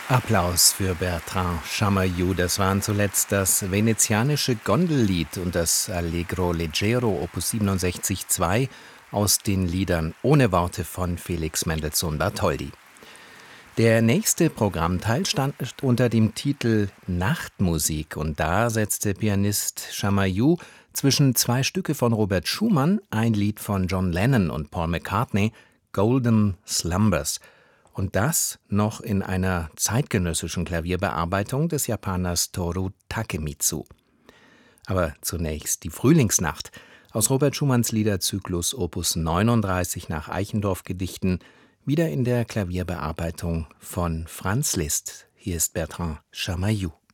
Applaus für Bertrand Chamayou. Das waren zuletzt das venezianische Gondellied und das Allegro Leggero Opus 67-2 aus den Liedern Ohne Worte von Felix Mendelssohn Bartholdy. Der nächste Programmteil stand unter dem Titel Nachtmusik und da setzte Pianist Chamayou zwischen zwei Stücke von Robert Schumann, ein Lied von John Lennon und Paul McCartney, Golden Slumbers, und das noch in einer zeitgenössischen Klavierbearbeitung des Japaners Toru Takemitsu. Aber zunächst die Frühlingsnacht aus Robert Schumanns Liederzyklus Opus 39 nach Eichendorff-Gedichten, wieder in der Klavierbearbeitung von Franz Liszt. Hier ist Bertrand Chamayou.